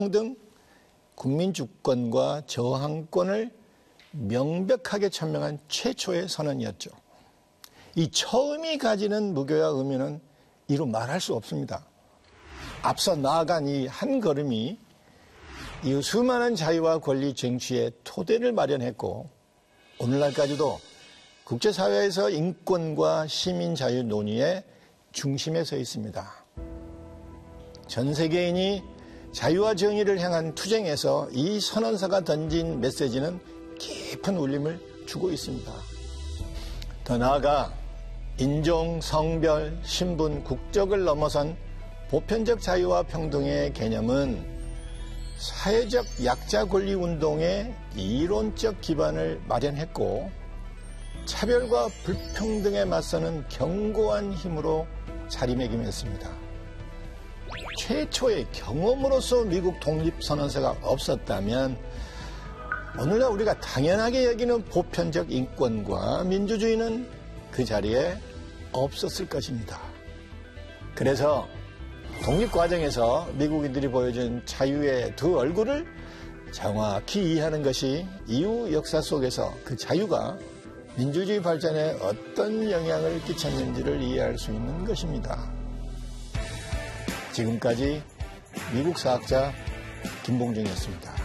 등 국민 주권과 저항권을 명백하게 천명한 최초의 선언이었죠. 이 처음이 가지는 무교와 의미는 이루 말할 수 없습니다. 앞서 나아간 이 한 걸음이 이후 수많은 자유와 권리 쟁취의 토대를 마련했고 오늘날까지도 국제사회에서 인권과 시민 자유 논의의 중심에 서 있습니다. 전 세계인이 자유와 정의를 향한 투쟁에서 이 선언서가 던진 메시지는 깊은 울림을 주고 있습니다. 더 나아가 인종, 성별, 신분, 국적을 넘어선 보편적 자유와 평등의 개념은 사회적 약자 권리 운동의 이론적 기반을 마련했고 차별과 불평등에 맞서는 견고한 힘으로 자리매김했습니다. 최초의 경험으로서 미국 독립선언서가 없었다면 오늘날 우리가 당연하게 여기는 보편적 인권과 민주주의는 그 자리에 없었을 것입니다. 그래서 독립과정에서 미국인들이 보여준 자유의 두 얼굴을 정확히 이해하는 것이 이후 역사 속에서 그 자유가 민주주의 발전에 어떤 영향을 끼쳤는지를 이해할 수 있는 것입니다. 지금까지 미국 사학자 김봉중이었습니다.